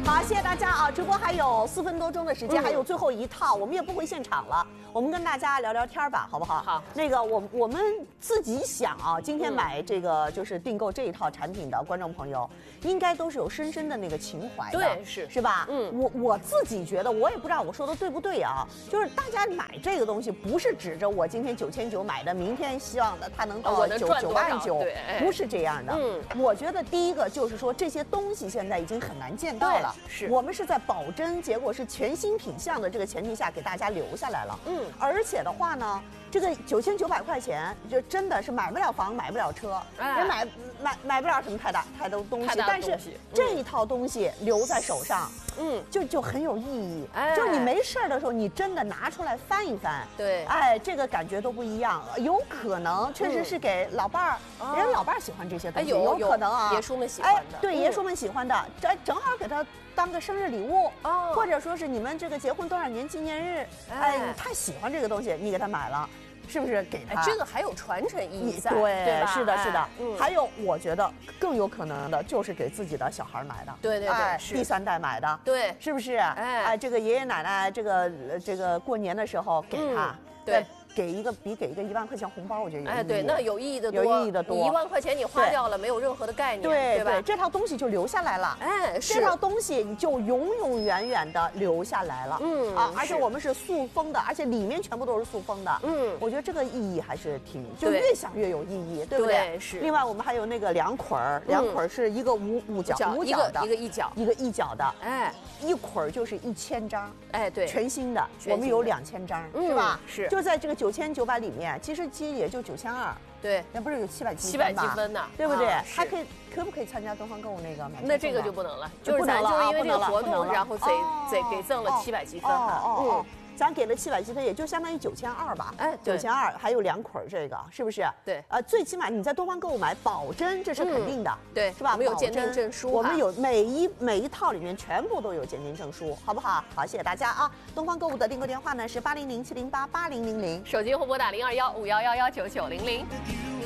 好，谢谢大家啊！直播还有4分多钟的时间，还有最后一套，我们也不回现场了，我们跟大家聊聊天吧，好不好？ 好。 那个我们自己想啊，今天买这个就是订购这一套产品的观众朋友，应该都是有深深的那个情怀的， 对， 是吧？我自己觉得，我也不知道我说的对不对啊，就是大家买这个东西，不是指着我今天9900买的，明天希望的它能到9万9，不是这样的。我觉得第一个就是说这些东西现在已经很难见到了。 是我们是在保真，结果是全新品相的这个前提下给大家留下来了。而且的话呢，这个9900块钱就真的是买不了房，买不了车，也买不了什么太多东西。但是这一套东西留在手上，就很有意义。就是你没事的时候，你真的拿出来翻一翻， 对， 哎，这个感正不一样。有可能确实是给老伴儿，人老伴儿喜欢这些东西，有可能啊， 爷叔们喜欢的， 对，爷叔们喜欢的，正好给他当个生日礼物，或者说是你们这个结婚多少年纪念日，哎，他喜欢这个东西，你给他买了。是不是给他？ 这个还有传承意义在， 对，是的，是的。还有，我觉得更有可能的就是给自己的小孩买的， 对对对， 第3代买的， 对， 是不是？哎，这个爷爷奶奶，这个过年的时候给他， 对。 给一个1万块钱红包，我觉得有意义。 哎，对，那有意义的多， 有意义的多。 你1万块钱你花掉了，没有任何的概念，对吧？ 对，这套东西就留下来了。哎，这套东西你就永远的留下来了。而且我们是塑封的，而且里面全部都是塑封的。我觉得这个意义还是就越想越有意义，对不对？ 是。 另外我们还有那个2捆儿，2捆儿是一个五角的， 一个一角， 一个一角的，哎，一捆儿就是1000张， 哎，对， 全新的，我们有2000张，是吧？ 是。 就在这个9900里面。其实也就9200， 对， 那不是有700积分呢， 对不对？还可不可以参加东方购物那个买？ 那这个就不能了，就是咱就是因为这个活动，然后给赠了700积分哈。咱给了700积分，也就相当于9200吧。哎，9200还有2捆这个，是不是？ 对。 最起码你在东方购物买，保真这是肯定的， 对， 是吧？ 我们有鉴定证书， 我们有每一套里面全部都有鉴定证书，好不好？好，谢谢大家啊！东方购物的订购电话呢是800-708-8000， 手机或拨打0215111990。